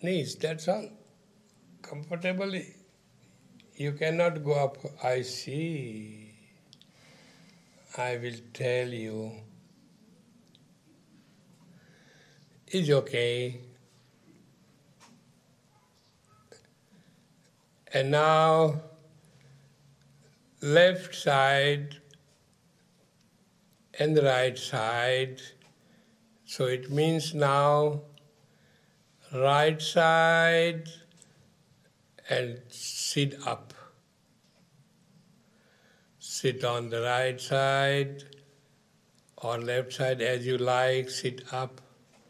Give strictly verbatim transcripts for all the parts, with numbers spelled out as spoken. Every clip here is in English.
knees, that's all. Comfortably. You cannot go up. I see. I will tell you. It's okay. And now, left side and the right side. So it means now, right side and sit up. Sit on the right side or left side as you like, sit up.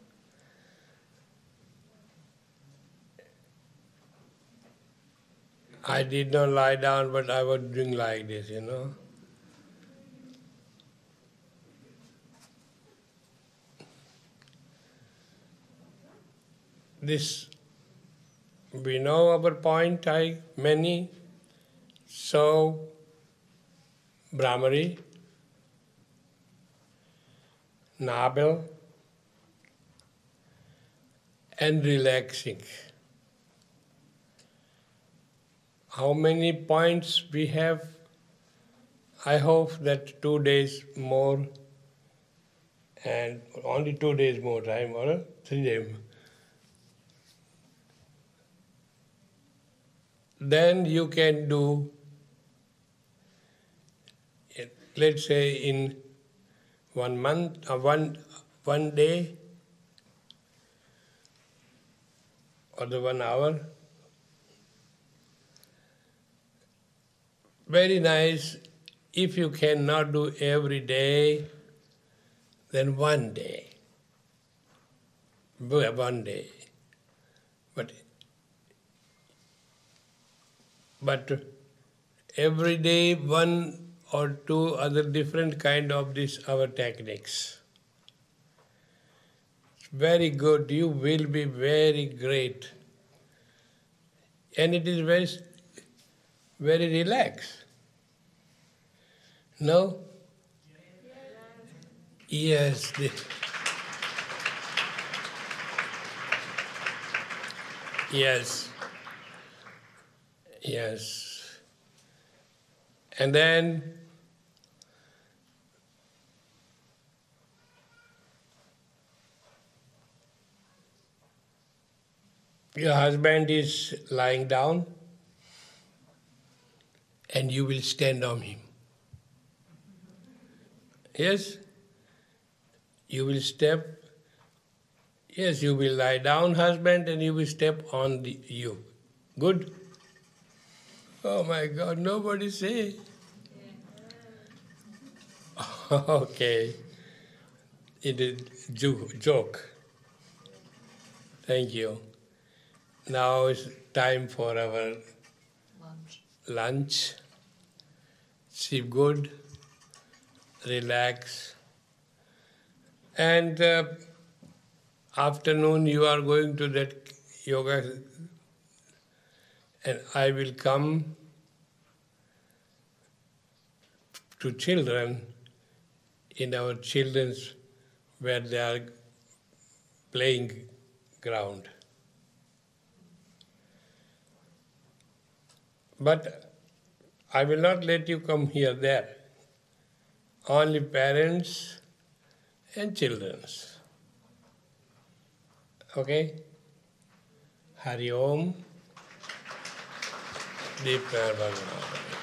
I did not lie down, but I was doing like this, you know. This, we know our point, I, many, so, Brahmari, Nabel, and relaxing. How many points we have? I hope that two days more, and only two days more time, or three days. Then you can do, let's say in one month, uh, one, one day, or the one hour. Very nice. If you cannot do every day, then one day. One day. But, but every day one or two other different kind of this our techniques. Very good. You will be very great. And it is very very relaxed. No? Yes. Yes. Yes. And then your husband is lying down, and you will stand on him. Yes? You will step, yes, you will lie down, husband, and you will step on the, you. Good? Oh my God, nobody say. Okay. It is joke. Thank you. Now it's time for our lunch. lunch. Sleep good, relax. And uh, afternoon you are going to that yoga, and I will come to children in our children's where they are playing ground. But I will not let you come here, there. Only parents and children's. Okay? Hari Om. Deep prayer, Bhagavan.